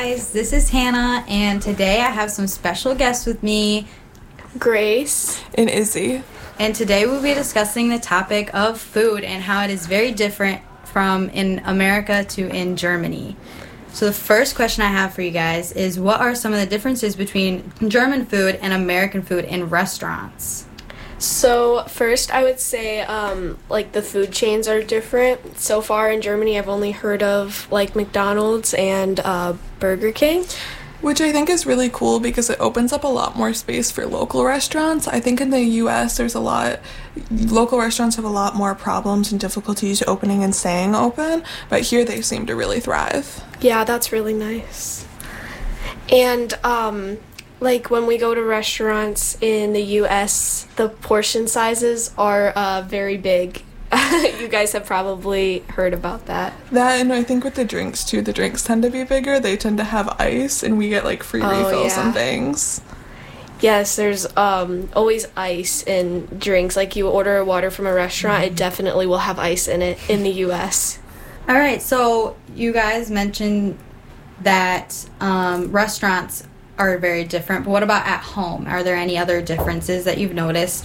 Guys, this is Hannah, and today I have some special guests with me, Grace and Izzy. And today we'll be discussing the topic of food and how it is very different from in America to in Germany. So the first question I have for you guys is, what are some of the differences between German food and American food in restaurants? So first I would say the food chains are different. So far in Germany I've only heard of like McDonald's and Burger King. Which I think is really cool because it opens up a lot more space for local restaurants. I think in the U.S. local restaurants have a lot more problems and difficulties opening and staying open, but here they seem to really thrive. Yeah, that's really nice. And when we go to restaurants in the U.S., the portion sizes are very big. You guys have probably heard about that. That, and I think with the drinks, too, the drinks tend to be bigger. They tend to have ice, and we get, free refills and things. Yes, there's always ice in drinks. Like, you order water from a restaurant, it definitely will have ice in it in the U.S. All right, so you guys mentioned that restaurants are very different, but what about at home? Are there any other differences that you've noticed?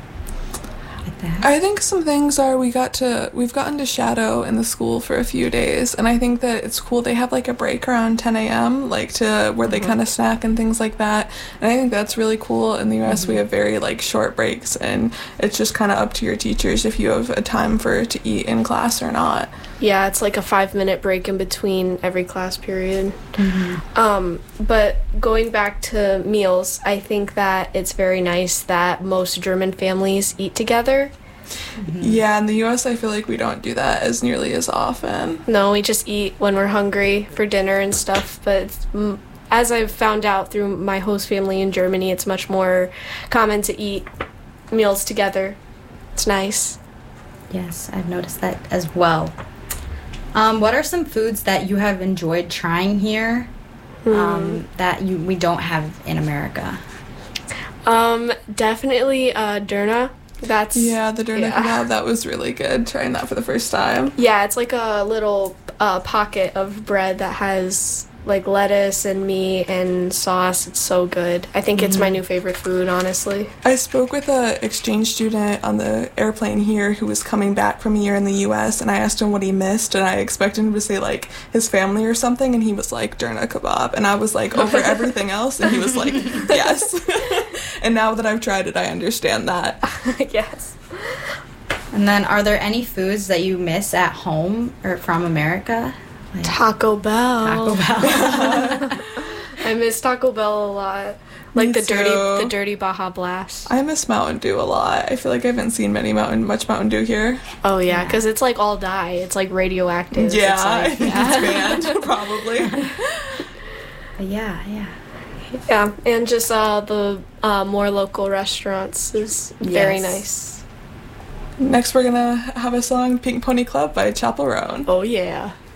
I think some things are we've gotten to shadow in the school for a few days, and I think that it's cool. They have a break around 10 a.m. to where they kind of snack and things like that, and I think that's really cool. In the U.S. we have very short breaks, and it's just kind of up to your teachers if you have a time to eat in class or not. Yeah, it's a 5-minute break in between every class period. But going back to meals, I think that it's very nice that most German families eat together. Yeah, in the U.S. I feel like we don't do that as nearly as often. No, we just eat when we're hungry for dinner and stuff, but as I've found out through my host family in Germany, it's much more common to eat meals together. It's nice. Yes, I've noticed that as well. What are some foods that you have enjoyed trying here that we don't have in America? Definitely Döner. The Döner kebab, that was really good, trying that for the first time. Yeah, it's like a little pocket of bread that has lettuce and meat and sauce. It's so good. I think it's my new favorite food, honestly. I spoke with an exchange student on the airplane here who was coming back from a year in the U.S., and I asked him what he missed, and I expected him to say his family or something, and he was like, Döner kebab, and I was over everything else, and he was like, yes. And now that I've tried it, I understand that. Yes. And then, are there any foods that you miss at home or from America? Taco Bell. I miss Taco Bell a lot. The dirty Baja Blast. I miss Mountain Dew a lot. I feel like I haven't seen much Mountain Dew here. Oh yeah, because it's all dye. It's radioactive. Yeah, I think it's banned, probably. Yeah. Yeah, and just the more local restaurants is very nice. Next we're gonna have a song, Pink Pony Club by Chappell Roan. Oh yeah.